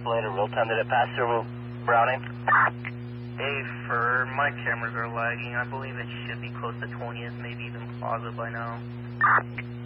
Later, real time, did it pass through Browning? Hey, for my cameras are lagging. I believe it should be close to 20th, maybe even Plaza by now.